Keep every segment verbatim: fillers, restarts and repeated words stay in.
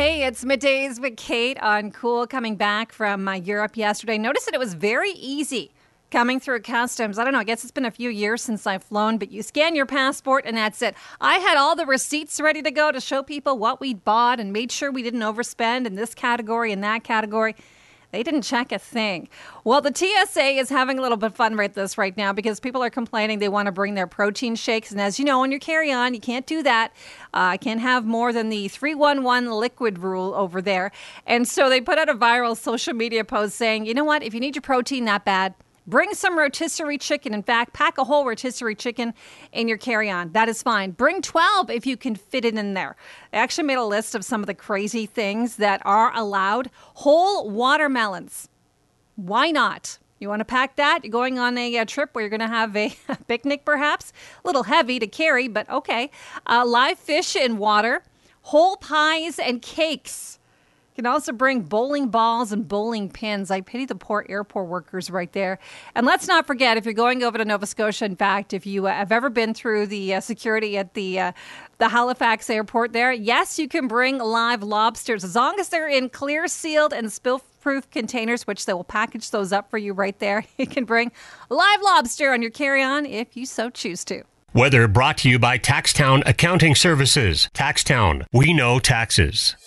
Hey, it's Middays with Kate on Cool, coming back from uh, Europe yesterday. Noticed that it was very easy coming through customs. I don't know, I guess it's been a few years since I've flown, but you scan your passport and that's it. I had all the receipts ready to go to show people what we'd bought and made sure we didn't overspend in this category and that category. They didn't check a thing. Well, the T S A is having a little bit of fun with this right now because people are complaining they want to bring their protein shakes. And as you know, on your carry-on, you can't do that. I uh, can't have more than the three one one liquid rule over there. And so they put out a viral social media post saying, you know what, if you need your protein that bad, bring some rotisserie chicken. In fact, pack a whole rotisserie chicken in your carry-on. That is fine. Bring twelve if you can fit it in there. I actually made a list of some of the crazy things that are allowed. Whole watermelons. Why not? You want to pack that? You're going on a, a trip where you're going to have a, a picnic, perhaps? A little heavy to carry, but okay. Uh, live fish in water. Whole pies and cakes. You can also bring bowling balls and bowling pins. I pity the poor airport workers right there. And let's not forget, if you're going over to Nova Scotia, in fact, if you uh, have ever been through the uh, security at the uh, the Halifax airport there, yes, you can bring live lobsters as long as they're in clear, sealed, and spill-proof containers, which they will package those up for you right there. You can bring live lobster on your carry-on if you so choose to. Weather brought to you by Taxtown Accounting Services. Taxtown, we know taxes.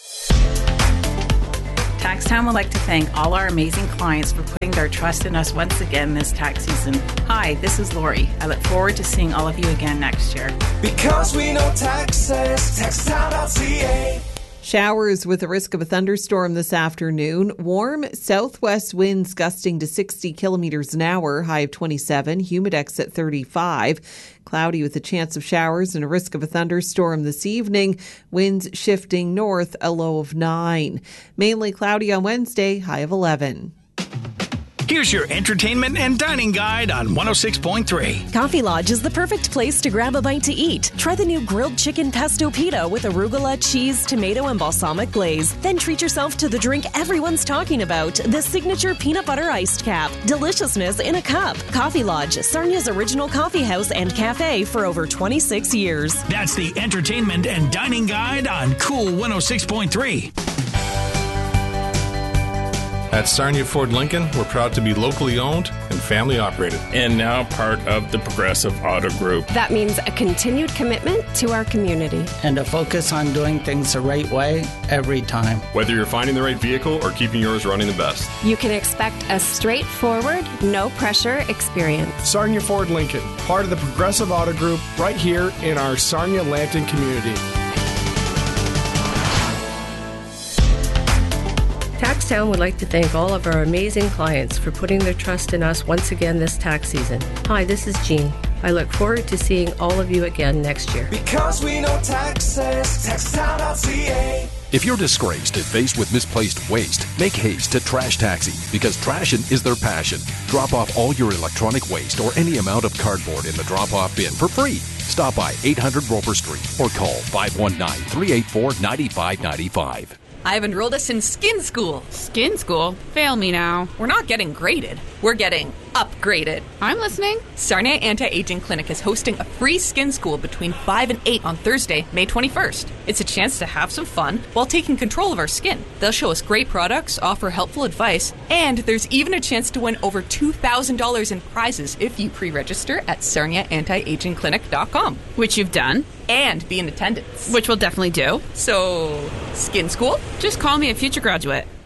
Taxtown would like to thank all our amazing clients for putting their trust in us once again this tax season. Hi, this is Lori. I look forward to seeing all of you again next year. Because we know taxes, taxtown dot c a. Showers with a risk of a thunderstorm this afternoon. Warm southwest winds gusting to sixty kilometers an hour, high of twenty-seven, humidex at thirty-five. Cloudy with a chance of showers and a risk of a thunderstorm this evening. Winds shifting north, a low of nine. Mainly cloudy on Wednesday, high of eleven. Here's your entertainment and dining guide on one oh six point three. Coffee Lodge is the perfect place to grab a bite to eat. Try the new grilled chicken pesto pita with arugula, cheese, tomato, and balsamic glaze. Then treat yourself to the drink everyone's talking about, the signature peanut butter iced cap. Deliciousness in a cup. Coffee Lodge, Sarnia's original coffee house and cafe for over twenty-six years. That's the entertainment and dining guide on Cool one oh six point three. At Sarnia Ford Lincoln, we're proud to be locally owned and family operated. And now part of the Progressive Auto Group. That means a continued commitment to our community. And a focus on doing things the right way every time. Whether you're finding the right vehicle or keeping yours running the best. You can expect a straightforward, no-pressure experience. Sarnia Ford Lincoln, part of the Progressive Auto Group, right here in our Sarnia-Lambton community. Taxtown would like to thank all of our amazing clients for putting their trust in us once again this tax season. Hi, this is Jean. I look forward to seeing all of you again next year. Because we know taxes, taxtown dot c a. If you're disgraced and faced with misplaced waste, make haste to Trash Taxi because trashing is their passion. Drop off all your electronic waste or any amount of cardboard in the drop-off bin for free. Stop by eight hundred Roper Street or call five one nine, three eight four, nine five nine five. I've enrolled us in Skin School. Skin School? Fail me now. We're not getting graded. We're getting upgraded. I'm listening. Sarnia Anti-Aging Clinic is hosting a free skin school between five and eight on Thursday, May twenty-first. It's a chance to have some fun while taking control of our skin. They'll show us great products, offer helpful advice, and there's even a chance to win over two thousand dollars in prizes if you pre-register at sarnia anti aging clinic dot com. Which you've done. And be in attendance. Which we'll definitely do. So, Skin School? Just call me a future graduate.